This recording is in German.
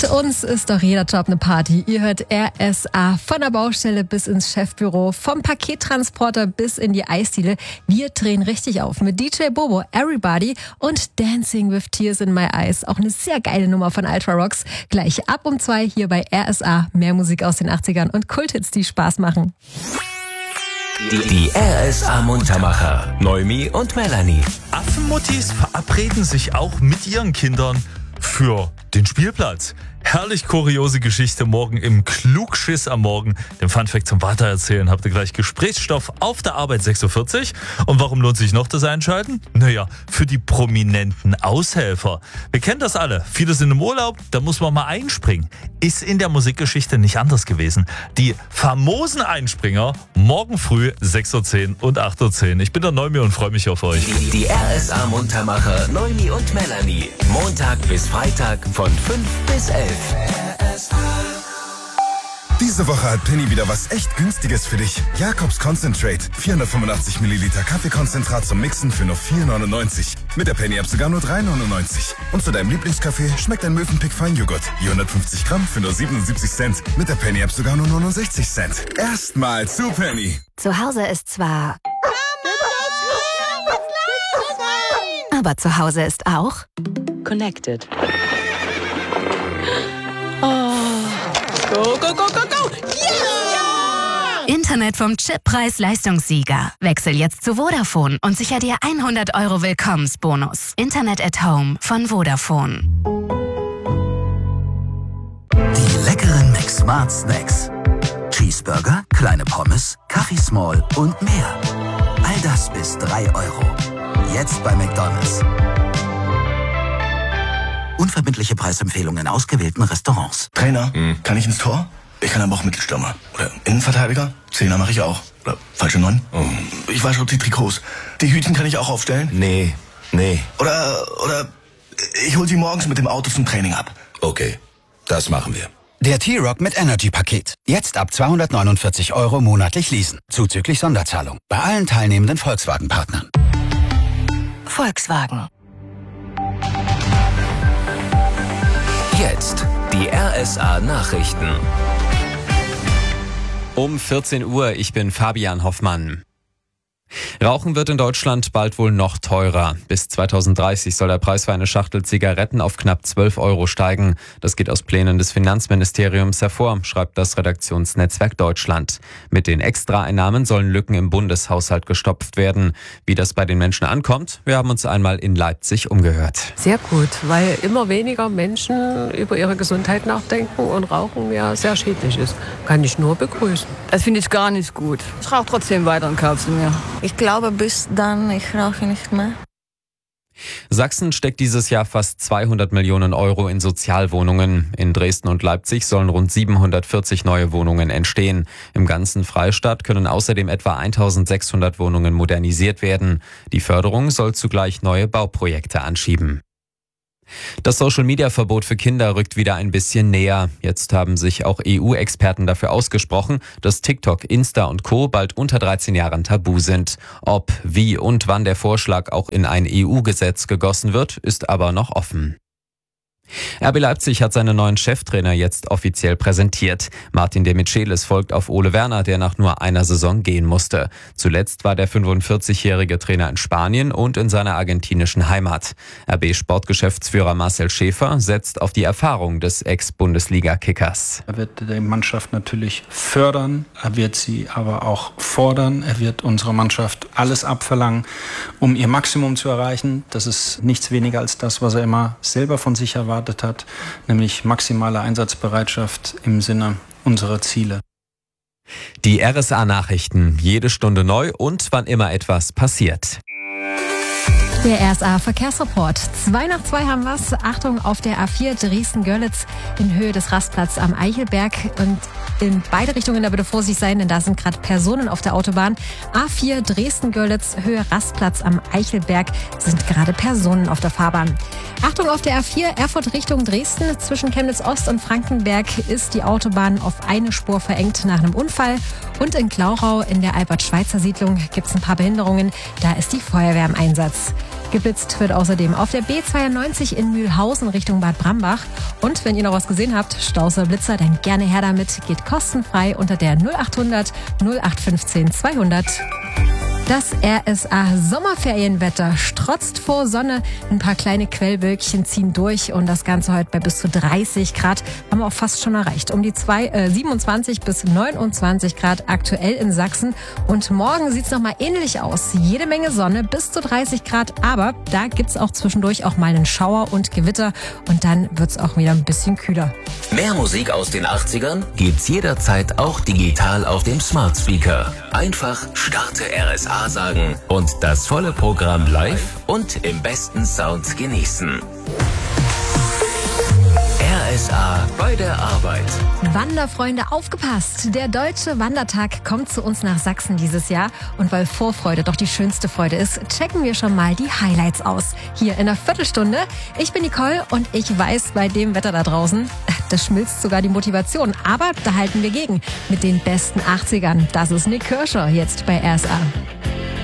Mit uns ist doch jeder Job eine Party. Ihr hört RSA von der Baustelle bis ins Chefbüro, vom Pakettransporter bis in die Eisdiele. Wir drehen richtig auf mit DJ Bobo, Everybody und Dancing with Tears in My Eyes. Auch eine sehr geile Nummer von Ultra Rocks. Gleich ab um 2 hier bei RSA. Mehr Musik aus den 80ern und Kulthits, die Spaß machen. Die RSA Muntermacher, Noemi und Melanie. Affenmuttis verabreden sich auch mit ihren Kindern für den Spielplatz. Herrlich kuriose Geschichte morgen im Klugschiss am Morgen. Den Funfact zum Weitererzählen habt ihr gleich Gesprächsstoff auf der Arbeit 6.40 Uhr. Und warum lohnt sich noch das Einschalten? Naja, für die prominenten Aushelfer. Wir kennen das alle. Viele sind im Urlaub, da muss man mal einspringen. Ist in der Musikgeschichte nicht anders gewesen. Die famosen Einspringer morgen früh 6.10 Uhr und 8.10 Uhr. Ich bin der Noemi und freue mich auf euch. Die RSA Muntermacher, Noemi und Melanie. Montag bis Freitag von 5 bis 11. Diese Woche hat Penny wieder was echt Günstiges für dich. Jacobs Concentrate. 485 Milliliter Kaffeekonzentrat zum Mixen für nur 4,99. Mit der Penny-App sogar nur 3,99. Und zu deinem Lieblingskaffee schmeckt ein Mövenpick Feinjoghurt. Je 150 Gramm für nur 77 Cent. Mit der Penny-App sogar nur 69 Cent. Erstmal zu Penny. Zu Hause ist zwar... aber zu Hause ist auch... Connected. Go, go, go, go, go! Yeah! Internet vom Chip-Preis-Leistungssieger. Wechsel jetzt zu Vodafone und sicher dir 100 € Willkommensbonus. Internet at Home von Vodafone. Die leckeren McSmart Snacks. Cheeseburger, kleine Pommes, Kaffee Small und mehr. All das bis 3 €. Jetzt bei McDonald's. Unverbindliche Preisempfehlungen in ausgewählten Restaurants. Trainer, kann ich ins Tor? Ich kann aber auch Mittelstürmer. Oder Innenverteidiger? Zehner mache ich auch. Oder falsche 9? Ich wasche auch die Trikots. Die Hütchen kann ich auch aufstellen? Nee. Oder ich hol sie morgens mit dem Auto zum Training ab. Okay, das machen wir. Der T-Rock mit Energy-Paket. Jetzt ab 249 € monatlich leasen. Zuzüglich Sonderzahlung. Bei allen teilnehmenden Volkswagen-Partnern. Volkswagen. Jetzt die RSA Nachrichten. Um 14 Uhr, ich bin Fabian Hoffmann. Rauchen wird in Deutschland bald wohl noch teurer. Bis 2030 soll der Preis für eine Schachtel Zigaretten auf knapp 12 € steigen. Das geht aus Plänen des Finanzministeriums hervor, schreibt das Redaktionsnetzwerk Deutschland. Mit den Extraeinnahmen sollen Lücken im Bundeshaushalt gestopft werden. Wie das bei den Menschen ankommt, wir haben uns einmal in Leipzig umgehört. Sehr gut, weil immer weniger Menschen über ihre Gesundheit nachdenken und Rauchen ja sehr schädlich ist. Kann ich nur begrüßen. Das finde ich gar nicht gut. Ich rauche trotzdem weiter und kaufe sie mir. Ich glaube, bis dann, ich rauche nicht mehr. Sachsen steckt dieses Jahr fast 200 Millionen € in Sozialwohnungen. In Dresden und Leipzig sollen rund 740 neue Wohnungen entstehen. Im ganzen Freistaat können außerdem etwa 1600 Wohnungen modernisiert werden. Die Förderung soll zugleich neue Bauprojekte anschieben. Das Social-Media-Verbot für Kinder rückt wieder ein bisschen näher. Jetzt haben sich auch EU-Experten dafür ausgesprochen, dass TikTok, Insta und Co. bald unter 13 Jahren tabu sind. Ob, wie und wann der Vorschlag auch in ein EU-Gesetz gegossen wird, ist aber noch offen. RB Leipzig hat seinen neuen Cheftrainer jetzt offiziell präsentiert. Martin de Michelis folgt auf Ole Werner, der nach nur einer Saison gehen musste. Zuletzt war der 45-jährige Trainer in Spanien und in seiner argentinischen Heimat. RB-Sportgeschäftsführer Marcel Schäfer setzt auf die Erfahrung des Ex-Bundesliga-Kickers. Er wird die Mannschaft natürlich fördern, er wird sie aber auch fordern. Er wird unserer Mannschaft alles abverlangen, um ihr Maximum zu erreichen. Das ist nichts weniger als das, was er immer selber von sich erwartet hat, nämlich maximale Einsatzbereitschaft im Sinne unserer Ziele. Die RSA-Nachrichten, jede Stunde neu und wann immer etwas passiert. Der RSA-Verkehrsreport. 2 nach 2 haben wir's. Achtung auf der A4 Dresden-Görlitz in Höhe des Rastplatz am Eichelberg. Und in beide Richtungen da bitte Vorsicht sein, denn da sind gerade Personen auf der Autobahn. A4 Dresden-Görlitz, Höhe Rastplatz am Eichelberg, sind gerade Personen auf der Fahrbahn. Achtung auf der A4 Erfurt Richtung Dresden. Zwischen Chemnitz Ost und Frankenberg ist die Autobahn auf eine Spur verengt nach einem Unfall. Und in Glauchau in der Albert-Schweitzer-Siedlung gibt es ein paar Behinderungen. Da ist die Feuerwehr im Einsatz. Geblitzt wird außerdem auf der B92 in Mühlhausen Richtung Bad Brambach. Und wenn ihr noch was gesehen habt, Staus oder Blitzer, dann gerne her damit. Geht kostenfrei unter der 0800 0815 200. Das RSA Sommerferienwetter strotzt vor Sonne. Ein paar kleine Quellwölkchen ziehen durch und das Ganze heute bei bis zu 30 Grad haben wir auch fast schon erreicht. Um die 27 bis 29 Grad aktuell in Sachsen. Und morgen sieht's noch mal ähnlich aus. Jede Menge Sonne, bis zu 30 Grad. Aber da gibt's auch zwischendurch auch mal einen Schauer und Gewitter. Und dann wird's auch wieder ein bisschen kühler. Mehr Musik aus den 80ern gibt's jederzeit auch digital auf dem Smart Speaker. Einfach starte RSA sagen und das volle Programm live und im besten Sound genießen. RSA bei der Arbeit. Wanderfreunde, aufgepasst! Der Deutsche Wandertag kommt zu uns nach Sachsen dieses Jahr. Und weil Vorfreude doch die schönste Freude ist, checken wir schon mal die Highlights aus. Hier in einer Viertelstunde. Ich bin Nicole und ich weiß, bei dem Wetter da draußen, das schmilzt sogar die Motivation. Aber da halten wir gegen mit den besten 80ern. Das ist Nick Kirscher jetzt bei RSA.